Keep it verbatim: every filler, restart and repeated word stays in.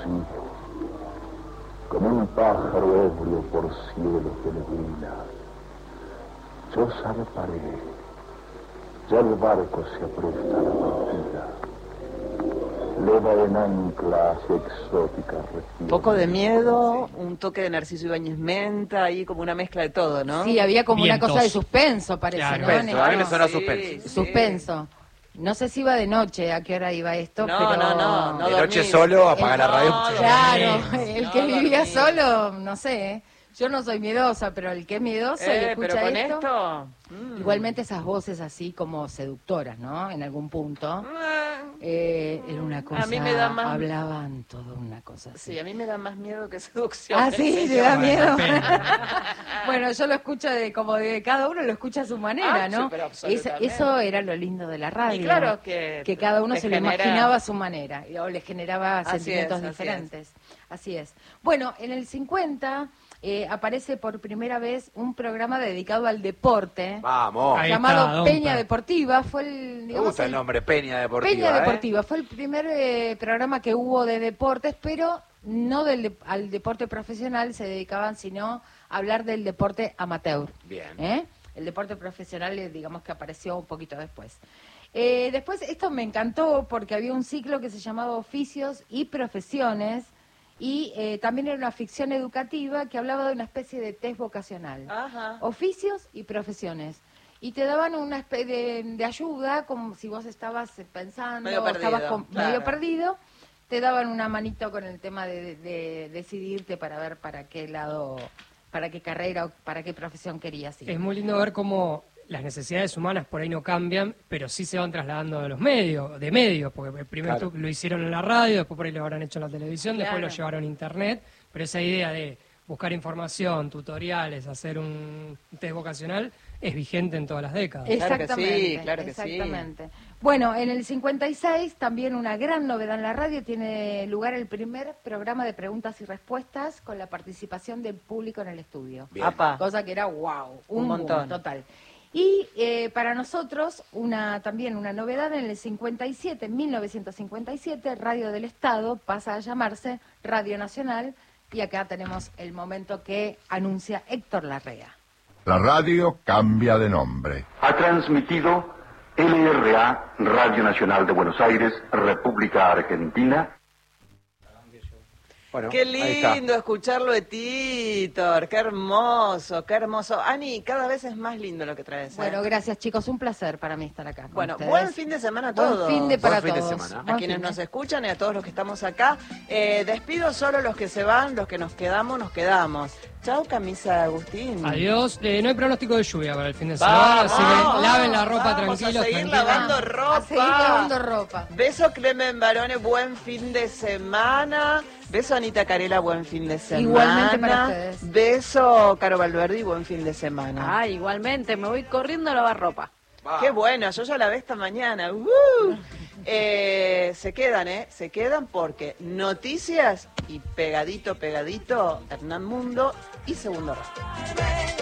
hijos, como un pájaro ebrio por cielos de neblina. Yo zarparé, ya el barco se apresta a la partida. Leva en ancla hacia exóticas regiones. Un poco de miedo, un toque de Narciso Ibáñez Menta, ahí como una mezcla de todo, ¿no? Sí, había como Vientos. una cosa de suspenso, parece, Claro. ¿no? Suspenso, a mí me No, suena sí, suspenso. sí. suspenso. No sé si iba de noche, a qué hora iba esto, No, pero... no, no, no De noche dormir. solo, apaga la No, radio. dormir. Claro, Sí. el No que vivía dormir. solo, no sé, ¿eh? Yo no soy miedosa, pero el que es miedoso y Eh, escucha pero con esto... esto... mm. Igualmente esas voces así como seductoras, ¿no? En algún punto. Ah, Eh, era una cosa... A mí me da más- Hablaban todo una cosa así. Sí, a mí me da más miedo que seducción. Ah, sí, te da Bueno, miedo. depende. Bueno, yo lo escucho de como de cada uno lo escucha a su manera, Ah, sí, ¿no? pero Esa- absolutamente. eso era lo lindo de la radio. Y claro que que cada uno te se lo genera- imaginaba a su manera o le generaba Así sentimientos es, así diferentes. Así es. Bueno, en el cincuenta eh, aparece por primera vez un programa dedicado al deporte. Vamos. Ahí llamado está, Don Peña Pa. Deportiva. Fue el, Me digamos, gusta el nombre, Peña Deportiva. Peña ¿eh? Deportiva. Fue el primer eh, programa que hubo de deportes, pero no del de- al deporte profesional se dedicaban, sino a hablar del deporte amateur. Bien. ¿Eh? El deporte profesional, eh, digamos que apareció un poquito después. Eh, después, esto me encantó porque había un ciclo que se llamaba Oficios y Profesiones, y eh, también era una ficción educativa que hablaba de una especie de test vocacional. Ajá. Oficios y profesiones. Y te daban una especie de, de ayuda, como si vos estabas eh, pensando, Medio o perdido, estabas con- claro. medio perdido, te daban una manito con el tema de, de decidirte para ver para qué lado, para qué carrera o para qué profesión querías ir. Es muy lindo ver cómo las necesidades humanas por ahí no cambian, pero sí se van trasladando de los medios, de medios, porque primero Claro. tú- lo hicieron en la radio, después por ahí lo habrán hecho en la televisión, después Claro. lo llevaron a internet, pero esa idea de buscar información, tutoriales, hacer un test vocacional, es vigente en todas las décadas. Claro que sí, Exactamente, claro que sí. exactamente. Bueno, en el cincuenta y seis también una gran novedad en la radio, tiene lugar el primer programa de preguntas y respuestas con la participación del público en el estudio. Bien. Apa. Cosa que era wow, un, Un montón. boom total. Y eh, para nosotros, una también una novedad, en el cincuenta y siete, mil novecientos cincuenta y siete, Radio del Estado pasa a llamarse Radio Nacional, y acá tenemos el momento que anuncia Héctor Larrea. La radio cambia de nombre. Ha transmitido L R A, Radio Nacional de Buenos Aires, República Argentina. Bueno, Qué ahí está. lindo escucharlo de Titor, qué hermoso, qué hermoso. Ani, cada vez es más lindo lo que traes. ¿eh? Bueno, gracias chicos, un placer para mí estar acá con Bueno, ustedes. buen fin de semana a Buen todos. fin de para Buen fin de todos. semana. A Buen quienes fin de- nos escuchan y a todos los que estamos acá. Eh, despido solo los que se van, los que nos quedamos, nos quedamos. Chau, camisa de Agustín. Adiós. Eh, no hay pronóstico de lluvia para el fin de semana, Vamos, así que laven la ropa vamos tranquilos. a seguir tranquilos. lavando A ropa. seguir lavando ropa. Beso Clemen Barone, buen fin de semana. Beso Anita Carela, buen fin de semana. Igualmente para ustedes. Beso Caro Valverdi, buen fin de semana. Ah, igualmente, me voy corriendo a lavar ropa. Va. Qué bueno, yo ya la ve esta mañana. ¡Uh! Eh, se quedan, ¿eh? Se quedan porque noticias y pegadito, pegadito, Hernán Mundo y Segundo Round.